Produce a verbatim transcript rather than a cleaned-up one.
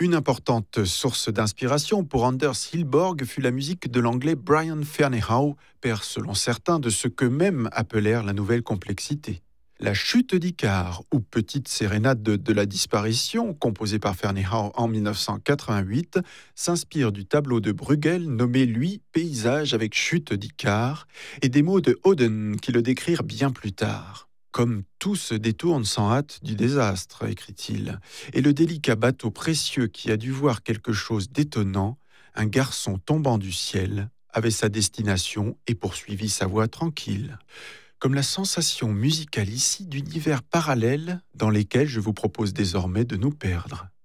Une importante source d'inspiration pour Anders Hillborg fut la musique de l'anglais Brian Ferneyhough, père selon certains de ce qu'eux-mêmes appelèrent la nouvelle complexité. La chute d'Icare, ou petite sérénade de, de la disparition, composée par Ferneyhough en mille neuf cent quatre-vingt-huit, s'inspire du tableau de Bruegel nommé lui Paysage avec chute d'Icare, et des mots de Oden qui le décrirent bien plus tard. Comme tout se détourne sans hâte du désastre, écrit-il, et le délicat bateau précieux qui a dû voir quelque chose d'étonnant, un garçon tombant du ciel, avait sa destination et poursuivit sa voie tranquille. Comme la sensation musicale ici d'univers parallèles dans lesquels je vous propose désormais de nous perdre.